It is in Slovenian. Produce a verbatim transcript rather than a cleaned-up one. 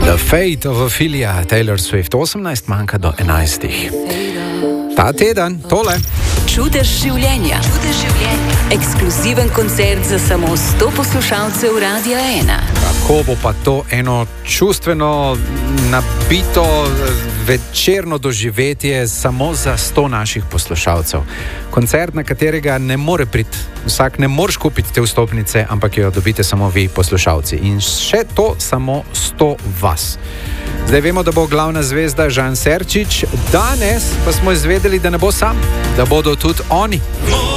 The Fate of Ophelia, Taylor Swift, osemnajst manjka do enajstih. Ta teden, tole. Čudež življenja. Čudež življenja. Ekskluziven koncert za samo sto poslušalcev Radia ena. Kako bo pa to eno čustveno nabito večerno doživetje samo za sto naših poslušalcev. Koncert, na katerega ne more priti vsak, ne moreš kupiti te vstopnice, ampak jo dobite samo vi, poslušalci. In še to samo sto vas. Zdaj vemo, da bo glavna zvezda Žan Serčič, danes pa smo izvedeli, da ne bo sam, da bodo tudi oni.